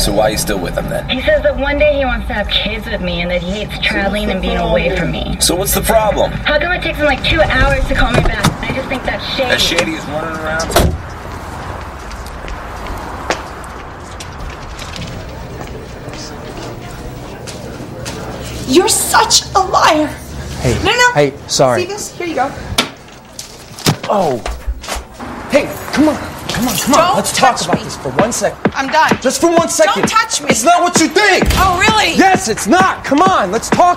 So why are you still with him then? He says that one day he wants to have kids with me and that he hates traveling and being away from me. So what's the problem? How come it takes him like 2 hours to call me back? I just think that's shady. That shady is running around. You're such a liar. Hey. No. Hey, sorry. See this? Here you go. Oh. Hey, come on. Don't Let's talk touch about me. this for 1 second. I'm done. Just for 1 second. Don't touch me. It's not what you think. Oh, really? Yes, it's not. Come on. Let's talk